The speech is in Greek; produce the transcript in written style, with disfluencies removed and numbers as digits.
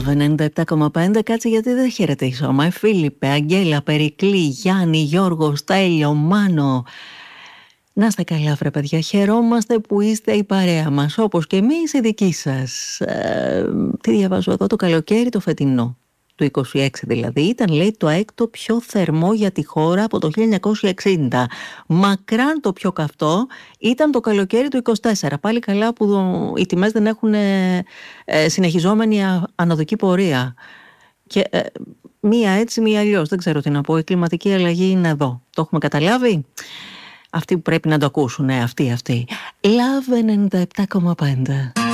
Love 97,5. Κάτσε γιατί δεν χαιρετήσω. Φίλιππε, Αγγέλα, Περικλή, Γιάννη, Γιώργο, Στέλιο, Μάνο. Να είστε καλά, βρε παιδιά. Χαιρόμαστε που είστε η παρέα μας, όπως και εμείς η δική σας. Τι διαβάζω εδώ? Το καλοκαίρι το φετινό, του 26 δηλαδή, ήταν, λέει, το έκτο πιο θερμό για τη χώρα από το 1960. Μακράν το πιο καυτό ήταν το καλοκαίρι του 24. Πάλι καλά που οι τιμές δεν έχουν συνεχιζόμενη ανωδική πορεία. Και μία έτσι, μία αλλιώς. Δεν ξέρω τι να πω. Η κλιματική αλλαγή είναι εδώ. Το έχουμε καταλάβει. Αυτοί που πρέπει να το ακούσουν, αυτοί. Love 97,5.